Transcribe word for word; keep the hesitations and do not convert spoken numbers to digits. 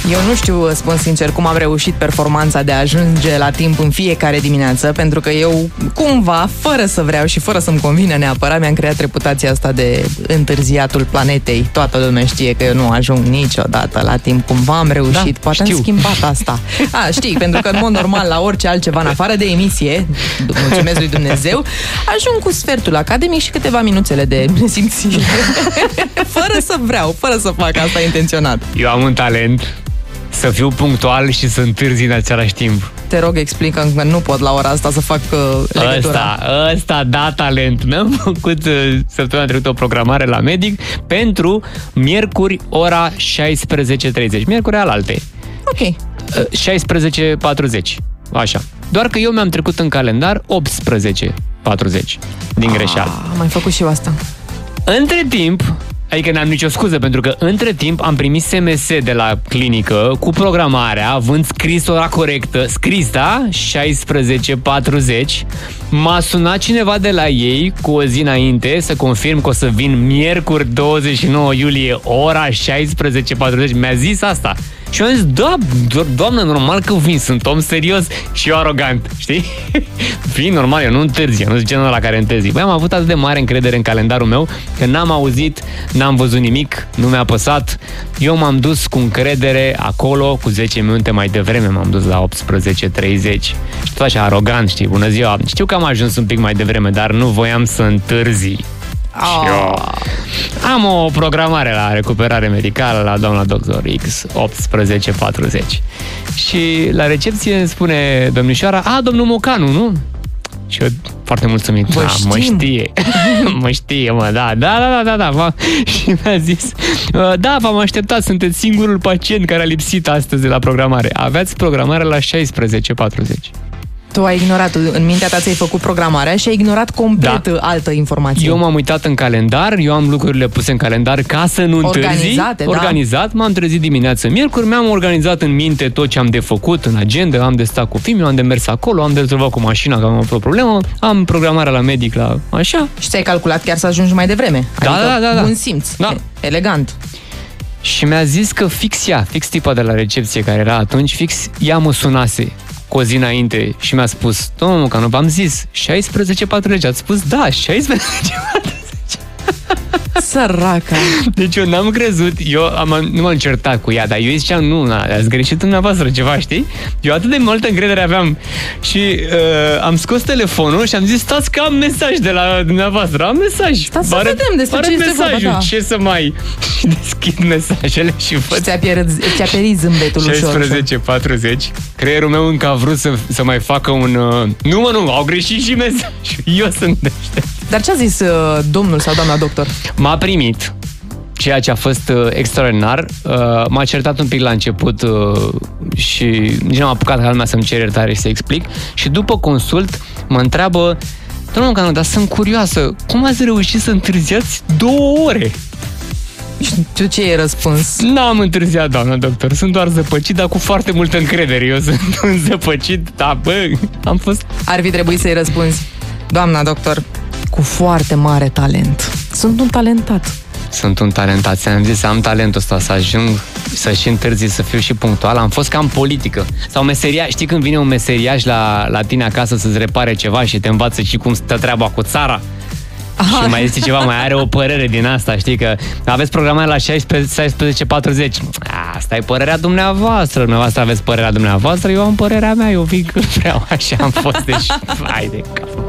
Eu nu știu, spun sincer, cum am reușit performanța de a ajunge la timp în fiecare dimineață, pentru că eu, cumva, fără să vreau și fără să-mi convină neapărat, mi-am creat reputația asta de întârziatul planetei. Toată lumea știe că eu nu ajung niciodată la timp. Cumva am reușit. Da, poate știu. Am schimbat asta. A, știi, pentru că în mod normal la orice altceva în afară de emisie, mulțumesc lui Dumnezeu, ajung cu sfertul academic și câteva minuțele de nesimțire. Fără să vreau, fără să fac asta intenționat. Eu am un talent să fiu punctual și să întârzi în același timp. Te rog, explică că nu pot la ora asta să fac uh, legătura. Ăsta, ăsta, da, talent. Mi-am făcut uh, săptămâna trecută o programare la medic pentru miercuri ora șaisprezece treizeci. Miercuri alalte. Ok. Uh, șaisprezece patruzeci. Așa. Doar că eu mi-am trecut în calendar optsprezece patruzeci din greșeală. Ah, am mai făcut și eu asta. Între timp, adică n-am nicio scuză, pentru că între timp am primit S M S de la clinică cu programarea, având scris ora corectă, scris, da? șaisprezece patruzeci. M-a sunat cineva de la ei cu o zi înainte să confirm că o să vin miercuri douăzeci și nouă iulie, ora șaisprezece patruzeci. Mi-a zis asta. Și eu am zis, da, do- doamnă, normal că vin, sunt om serios și eu arogant, știi? Vin normal, eu nu întârzi, eu nu sunt genul ăla care întârzi. Băi, am avut atât de mare încredere în calendarul meu că n-am auzit, n-am văzut nimic, nu mi-a apăsat. Eu m-am dus cu încredere acolo, cu zece minute mai devreme m-am dus la optsprezece treizeci. Și tot așa arogant, știi, bună ziua. Știu că am ajuns un pic mai devreme, dar nu voiam să întârzi. Oh. Și eu am o programare la recuperare medicală la doamna doctor X, optsprezece patruzeci. Și la recepție îmi spune domnișoara, a, domnul Mocanu, nu? Și eu foarte mulțumit. Vă da, știm. mă știe. Mă știe, mă, da, da, da, da, da, da. Și mi-a zis, da, v-am așteptat, sunteți singurul pacient care a lipsit astăzi de la programare. Aveați programare la șaisprezece patruzeci. Tu ai ignorat, în mintea ta ți-ai făcut programarea și ai ignorat complet da. altă informație. Eu m-am uitat în calendar, eu am lucrurile puse în calendar ca să nu întârzi. Organizate, da. Organizat, m-am trezit dimineața miercuri, mi-am organizat în minte tot ce am de făcut în agenda, am de stat cu filmul, am de mers acolo, am de rezolvat cu mașina că am o problemă, am programarea la medic la așa. Și ți-ai calculat chiar să ajungi mai devreme. Da, adică da, da, da. bun simț, da. elegant. Și mi-a zis că fix ea, fix tipa de la recepție care era atunci, fix ea mă sunase cu o zi înainte și mi-a spus, domnul Mocanu, v-am zis, șaisprezece patruzeci, ați spus da, șaisprezece patruzeci. Săraca. Deci eu n-am crezut, eu am, nu m-am certat cu ea, dar eu ziceam, nu, ați greșit dumneavoastră ceva, știi? Eu atât de multă încredere aveam și uh, am scos telefonul și am zis, stați că am mesaj de la dumneavoastră, am mesaj. Stați să Bare, vedem despre ce este vorba, da. Ce să mai... Și deschid mesajele și văd... Și ți-a pierit, ți-a pierit zâmbetul ușor. șaisprezece patruzeci. Creierul meu încă a vrut să, să mai facă un... Uh, nu, mă, nu, au greșit și mesajul. Eu sunt deștept. Dar ce a zis uh, domnul sau doamna doctor? M-a primit, ceea ce a fost uh, extraordinar. Uh, m-a certat un pic la început uh, și nici n-am apucat ca lumea să-mi cer iertare și să explic. Și după consult mă întreabă, domnul Mocanu, dar sunt curioasă, cum ați reușit să întârziați două ore? Și tu ce ai răspuns? N-am întârziat, doamnă doctor, sunt doar zăpăcit, dar cu foarte multă încredere. Eu sunt un zăpăcit, dar bă, am fost... Ar fi trebuit să-i răspunzi, doamna doctor, cu foarte mare talent. Sunt un talentat. Sunt un talentat. Ți-am zis, am talentul ăsta să ajung, să și întârzi, să fiu și punctual. Am fost cam politică. Sau meseriaș. Știi când vine un meseriaș la, la tine acasă să-ți repare ceva și te învață și cum stă treaba cu țara? Aha. Și mai este ceva, mai are o părere din asta, știi, că aveți programare la șaisprezece patruzeci. Asta e părerea dumneavoastră. Dumneavoastră aveți părerea dumneavoastră, eu am părerea mea, eu vin când vreau. Așa am fost, deci, hai de cap.